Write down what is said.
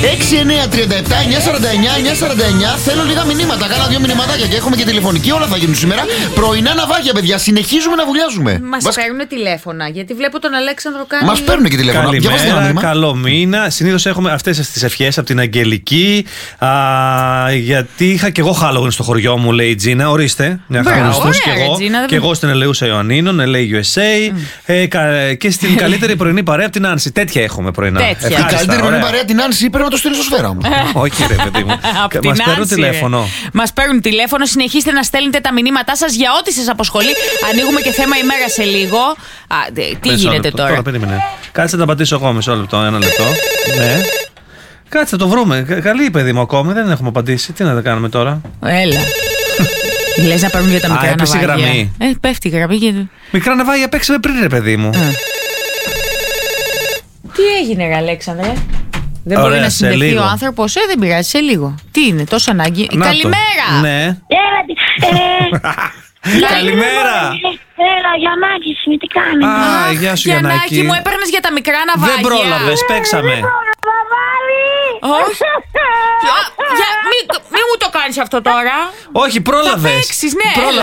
949. Θέλω λίγα μηνύματα. Κάνα 2 μηνυματάκια και έχουμε και τηλεφωνική. Όλα θα γίνουν σήμερα. Πρωινά ναυάγια, παιδιά. Συνεχίζουμε να βουλιάζουμε. Μας παίρνουν τηλέφωνα. Γιατί βλέπω τον Αλέξανδρο κάνει. Μας παίρνουν και τηλέφωνα. Καλημέρα, καλό μήνα. Συνήθως έχουμε αυτές τις ευχές από την Αγγελική. Γιατί είχα και εγώ Halloween στο χωριό μου, λέει η Τζίνα. Ορίστε. Μια χαρά όπως και εγώ στην Ελεούσα Ιωαννίνων, LA USA. Και στην καλύτερη πρωινή παρέα από την Άνση. Τέτοια έχουμε πρωινά. Η καλύτερη πρωινή παρέα την Άνση πρέπει να το στείλει στο σφαίρα μου. Όχι, ρε παιδί μου. Μας παίρνουν τηλέφωνο. Μας παίρνουν τηλέφωνο. Συνεχίστε να στέλνετε τα μηνύματά σας για ό,τι σας απασχολεί. Ανοίγουμε και θέμα ημέρα σε λίγο. Τι γίνεται τώρα. Κάτσε να τα πατήσω εγώ μισό λεπτό, ένα λεπτό. Ναι. Κάτσε, το βρούμε. Καλή παιδί μου ακόμη, δεν έχουμε απαντήσει. Τι να τα κάνουμε τώρα. Έλα. Λες να παίρνουν για τα μικρά ναυάγια. Γραμμή. Πέφτει η γραμμή. Μικρά ναυάγια παίξαμε πριν, ρε παιδί μου. Τι έγινε, ρε Αλέξανδρε. Δεν μπορεί να συνδεθεί ο άνθρωπος. Δεν πειράζει, σε λίγο. Τι είναι, τόσο ανάγκη. Καλημέρα! Ναι. Καλημέρα! Έλα, Γιαννάκη, τι κάνεις? Γεια σου, Γιαννάκη. Μου έπαιρνες για τα μικρά ναυάγια. Δεν πρόλαβες, παίξαμε. Όχι. Μη μου το κάνεις αυτό τώρα. Όχι, πρόλαβες. Θα παίξεις, ναι.